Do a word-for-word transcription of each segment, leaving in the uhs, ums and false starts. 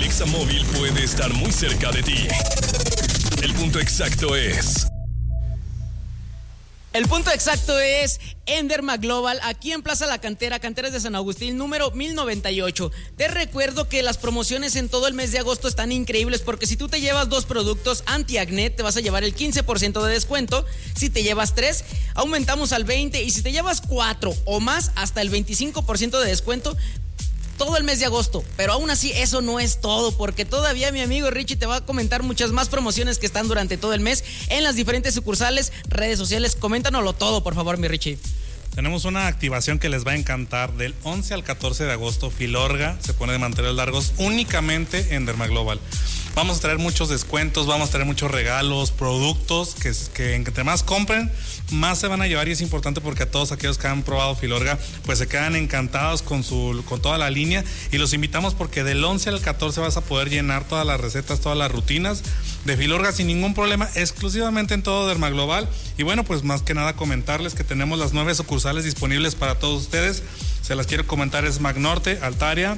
Examóvil puede estar muy cerca de ti. El punto exacto es... El punto exacto es en Dermaglobal, aquí en Plaza La Cantera, Canteras de San Agustín, número mil noventa y ocho. Te recuerdo que las promociones en todo el mes de agosto están increíbles, porque si tú te llevas dos productos anti-acné, te vas a llevar el quince por ciento de descuento. Si te llevas tres, aumentamos al veinte por ciento, y si te llevas cuatro o más, hasta el veinticinco por ciento de descuento todo el mes de agosto. Pero aún así eso no es todo, porque todavía mi amigo Richie te va a comentar muchas más promociones que están durante todo el mes en las diferentes sucursales, redes sociales. Coméntanoslo todo, por favor, mi Richie. Tenemos una activación que les va a encantar del once al catorce de agosto. Filorga se pone de manteles largos únicamente en Dermaglobal. Vamos a traer muchos descuentos, vamos a traer muchos regalos, productos que, que entre más compren, más se van a llevar, y es importante porque a todos aquellos que han probado Filorga pues se quedan encantados con su con toda la línea, y los invitamos porque del once al catorce vas a poder llenar todas las recetas, todas las rutinas de Filorga sin ningún problema, exclusivamente en todo Dermaglobal. Y bueno, pues más que nada comentarles que tenemos las nueve sucursales disponibles para todos ustedes. Se las quiero comentar: es Magnorte, Altaria,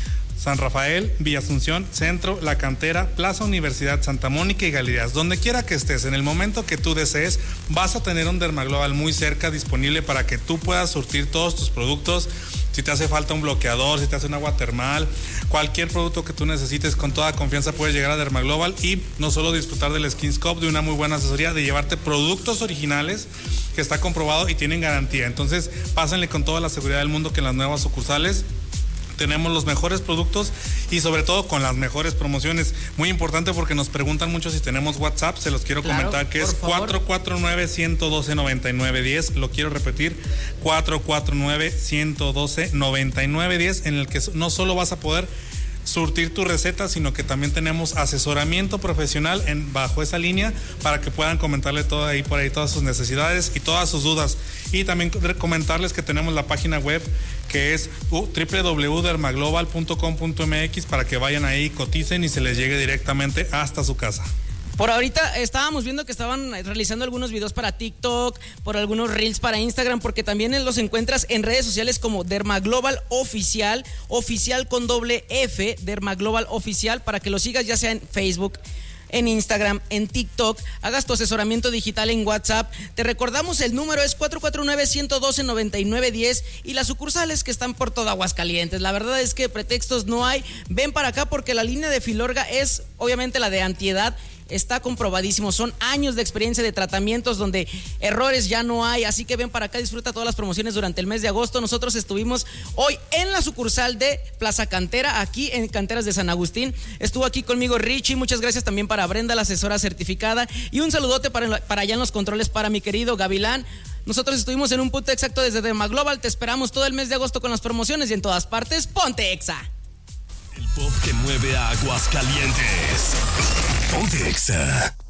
San Rafael, Villa Asunción, Centro, La Cantera, Plaza Universidad, Santa Mónica y Galerías. Donde quiera que estés, en el momento que tú desees, vas a tener un Dermaglobal muy cerca, disponible para que tú puedas surtir todos tus productos. Si te hace falta un bloqueador, si te hace un agua termal, cualquier producto que tú necesites, con toda confianza puedes llegar a Dermaglobal y no solo disfrutar del Skin Scope, de una muy buena asesoría, de llevarte productos originales que está comprobado y tienen garantía. Entonces, pásenle con toda la seguridad del mundo que en las nuevas sucursales tenemos los mejores productos y sobre todo con las mejores promociones. Muy importante porque nos preguntan mucho si tenemos WhatsApp. Se los quiero claro, comentar que es cuatro cuatro nueve, uno uno dos, nueve nueve uno cero. Lo quiero repetir: cuatro cuatro nueve, uno uno dos, nueve nueve uno cero, en el que no solo vas a poder surtir tu receta, sino que también tenemos asesoramiento profesional en, bajo esa línea, para que puedan comentarle todo ahí por ahí todas sus necesidades y todas sus dudas. Y también comentarles que tenemos la página web que es doble u doble u doble u punto dermaglobal punto com punto m x para que vayan ahí, coticen y se les llegue directamente hasta su casa. Por ahorita estábamos viendo que estaban realizando algunos videos para TikTok, por algunos Reels para Instagram, porque también los encuentras en redes sociales como Dermaglobal Oficial, oficial con doble F, Dermaglobal Oficial, para que lo sigas ya sea en Facebook, en Instagram, en TikTok, hagas tu asesoramiento digital en WhatsApp. Te recordamos, el número es cuatro cuatro nueve, uno uno dos, nueve nueve uno cero, y las sucursales que están por toda Aguascalientes. La verdad es que pretextos no hay. Ven para acá porque la línea de Filorga es obviamente la de antiedad. Está comprobadísimo, son años de experiencia de tratamientos donde errores ya no hay, así que ven para acá, disfruta todas las promociones durante el mes de agosto. Nosotros estuvimos hoy en la sucursal de Plaza Cantera, aquí en Canteras de San Agustín. Estuvo aquí conmigo Richie, muchas gracias también para Brenda, la asesora certificada, y un saludote para, para allá en los controles para mi querido Gavilán. Nosotros estuvimos en un punto exacto desde Dermaglobal. Te esperamos todo el mes de agosto con las promociones y en todas partes. ¡Ponte Exa! El pop que mueve a Aguascalientes. Ponte Exa.